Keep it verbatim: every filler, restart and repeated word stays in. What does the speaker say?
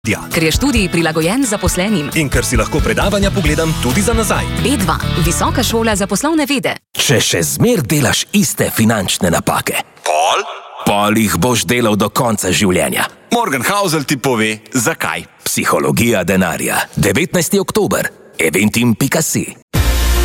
Ker je študij prilagojen zaposlenim. In ker si lahko predavanja pogledam tudi za nazaj. B dva. Visoka šola za poslovne vede. Če še zmer delaš iste finančne napake, Pol? pol jih boš delal do konca življenja. Morgan Housel ti pove, zakaj. Psihologija denarja. devetnajsti oktober. eventim pika si.